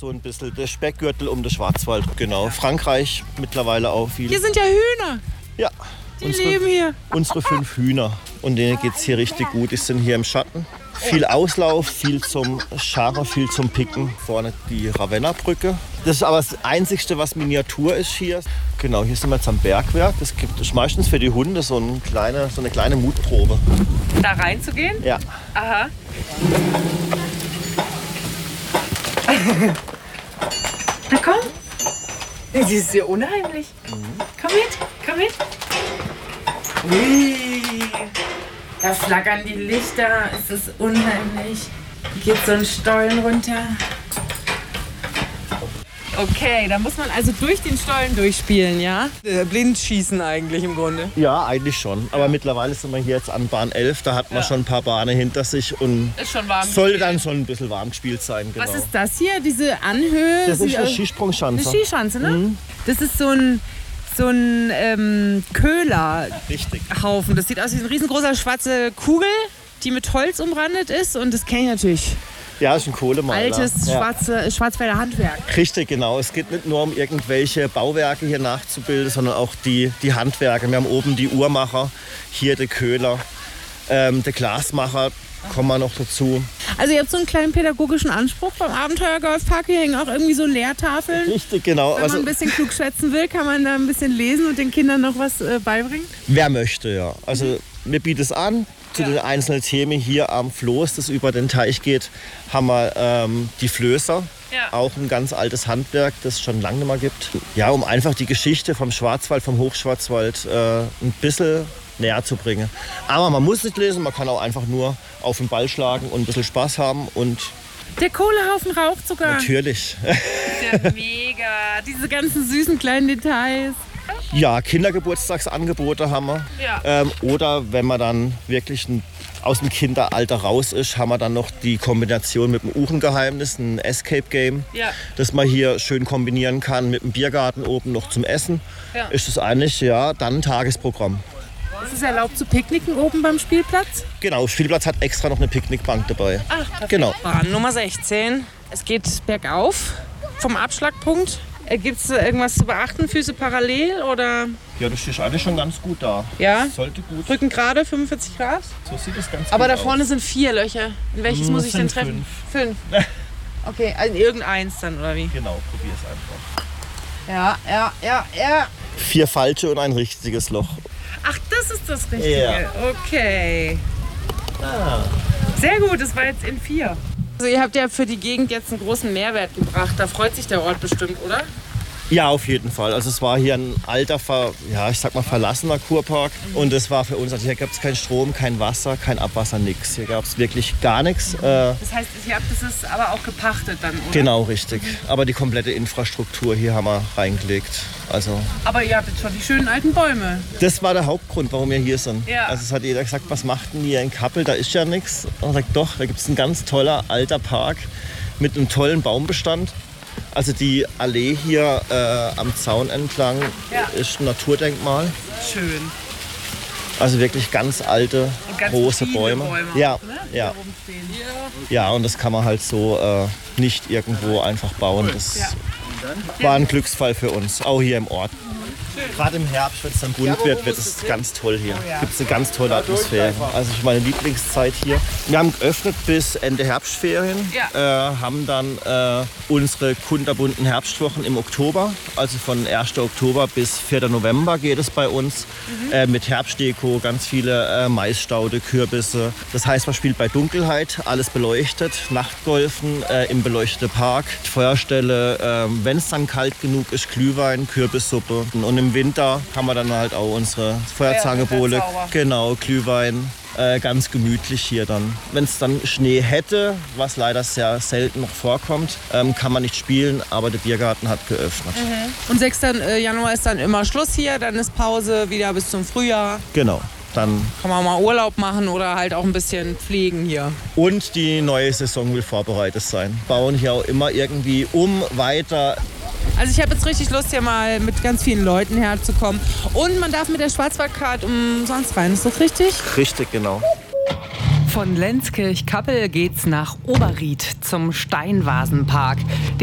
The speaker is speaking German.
so ein bisschen der Speckgürtel um den Schwarzwald. Genau, Frankreich mittlerweile auch viel. Hier sind ja Hühner. Ja, Die leben hier. unsere 5 Hühner. Und denen geht es hier richtig gut. Die sind hier im Schatten. Viel Auslauf, viel zum Scharren, viel zum Picken. Vorne die Ravenna-Brücke. Das ist aber das Einzige, was Miniatur ist hier. Genau, hier sind wir jetzt am Bergwerk. Das ist meistens für die Hunde so eine kleine Mutprobe. Da reinzugehen? Ja. Aha. Na komm. Sie ist sehr unheimlich. Komm mit. Ui. Da flackern die Lichter. Es ist unheimlich. Geht so ein Stollen runter. Okay, da muss man also durch den Stollen durchspielen, ja? Blindschießen eigentlich im Grunde. Ja, eigentlich schon. Aber mittlerweile sind wir hier jetzt an Bahn 11. Da hat man schon ein paar Bahnen hinter sich. Und Ist schon warm. sollte dann schon ein bisschen warm gespielt sein. Genau. Was ist das hier? Diese Anhöhe? Das ist eine Eine Skisprungschanze. Skischanze, ne? Das ist so ein Köhlerhaufen. Richtig. Das sieht aus wie eine riesengroße schwarze Kugel, die mit Holz umrandet ist. Und das kenne ich natürlich. Ja, ist ein Kohlemaler. Altes Ja. Schwarzwälder Handwerk. Richtig, genau. Es geht nicht nur um irgendwelche Bauwerke hier nachzubilden, sondern auch die Handwerke. Wir haben oben die Uhrmacher, hier der Köhler, der Glasmacher, kommen wir noch dazu. Also ihr habt so einen kleinen pädagogischen Anspruch beim Abenteuergolfpark. Hier hängen auch irgendwie so Lehrtafeln. Richtig, genau. Wenn man ein bisschen klug schwätzen will, kann man da ein bisschen lesen und den Kindern noch was beibringen. Wer möchte, ja. Also wir bieten es an. Zu den einzelnen Themen hier am Floß, das über den Teich geht, haben wir die Flößer. Ja. Auch ein ganz altes Handwerk, das es schon lange nicht mehr gibt. Ja, um einfach die Geschichte vom Schwarzwald, vom Hochschwarzwald ein bisschen näher zu bringen. Aber man muss nicht lesen, man kann auch einfach nur auf den Ball schlagen und ein bisschen Spaß haben. Und Der Kohlehaufen raucht sogar. natürlich. Das ist ja mega. Diese ganzen süßen kleinen Details. Ja, Kindergeburtstagsangebote haben wir. Ja. Oder wenn man dann wirklich aus dem Kinderalter raus ist, haben wir dann noch die Kombination mit dem Uhrengeheimnis, ein Escape Game, Ja. das man hier schön kombinieren kann mit dem Biergarten oben noch zum Essen. Ja. Ist es eigentlich dann ein Tagesprogramm. Ist es erlaubt zu picknicken oben beim Spielplatz? Genau, Spielplatz hat extra noch eine Picknickbank dabei. Ach, Genau. Bahn Nummer 16. Es geht bergauf vom Abschlagpunkt. Gibt es irgendwas zu beachten? Füße parallel oder? Ja, du stehst eigentlich schon ganz gut da. Ja? Sollte gut. Rücken gerade, 45 Grad. So sieht es ganz Aber gut da vorne aus. sind 4 Löcher. In welches muss ich denn sind treffen? 5. Okay, also irgendeins dann, oder wie? Genau, probier's einfach. Ja. 4 falsche und ein richtiges Loch. Ach, das ist das Richtige. Ja. Okay. Sehr gut, das war jetzt in 4. Also ihr habt ja für die Gegend jetzt einen großen Mehrwert gebracht. Da freut sich der Ort bestimmt, oder? Ja, auf jeden Fall. Also es war hier ein alter, verlassener Kurpark. Und es war für uns, also hier gab es keinen Strom, kein Wasser, kein Abwasser, nichts. Hier gab es wirklich gar nichts. Das heißt, ihr habt das aber auch gepachtet dann, oder? Genau, richtig. Aber die komplette Infrastruktur hier haben wir reingelegt. Also Aber ihr habt jetzt schon die schönen alten Bäume. das war der Hauptgrund, warum wir hier sind. Ja. Also es hat jeder gesagt, was macht denn ihr in Kappel? Da ist ja nichts. Und ich sagt, doch, da gibt es ein ganz toller alter Park mit einem tollen Baumbestand. Also die Allee hier am Zaun entlang ist ein Naturdenkmal. Schön. Also wirklich ganz alte, Und ganz große viele Bäume. Bäume Ja, auch, ne? Die ja. da rumstehen. Ja, und das kann man halt so nicht irgendwo einfach bauen. Das war ein Glücksfall für uns, auch hier im Ort. Gerade im Herbst, wenn es dann bunt wird, wird es ganz toll hier. Gibt es eine ganz tolle Atmosphäre. Also ich meine Lieblingszeit hier. Wir haben geöffnet bis Ende Herbstferien, haben dann unsere kunterbunten Herbstwochen im Oktober. Also von 1. Oktober bis 4. November geht es bei uns mit Herbstdeko, ganz viele Maisstaude, Kürbisse. Das heißt, man spielt bei Dunkelheit, alles beleuchtet, Nachtgolfen im beleuchteten Park, Feuerstelle, wenn es dann kalt genug ist, Glühwein, Kürbissuppe. Und im Winter haben wir dann halt auch unsere Feuerzangenbowle, genau, Glühwein. Ganz gemütlich hier dann. Wenn es dann Schnee hätte, was leider sehr selten noch vorkommt, kann man nicht spielen, aber der Biergarten hat geöffnet. Und 6. Januar ist dann immer Schluss hier, dann ist Pause wieder bis zum Frühjahr. Genau. Dann Kann man mal Urlaub machen oder halt auch ein bisschen pflegen hier. und die neue Saison will vorbereitet sein. Bauen hier auch immer irgendwie weiter. Also ich habe jetzt richtig Lust, hier mal mit ganz vielen Leuten herzukommen. Und man darf mit der Schwarzwaldcard umsonst rein, ist das richtig? Richtig, genau. Von Lenzkirch-Kappel geht's nach Oberried zum Steinvasenpark.